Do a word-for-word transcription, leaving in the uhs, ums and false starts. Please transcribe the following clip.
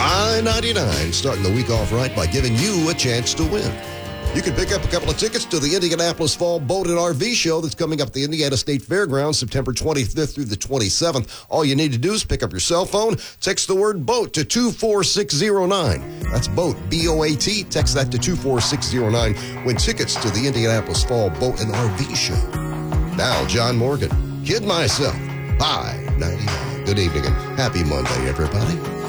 I ninety-nine, starting the week off right by giving you a chance to win. You can pick up a couple of tickets to the Indianapolis Fall Boat and R V Show that's coming up at the Indiana State Fairgrounds September twenty-fifth through the twenty-seventh. All you need to do is pick up your cell phone, text the word BOAT to two four six zero nine. That's BOAT, B O A T. Text that to two four six zero nine. Win tickets to the Indianapolis Fall Boat and R V Show. Now, John Morgan, Kid Myself, I ninety-nine. Good evening and happy Monday, everybody.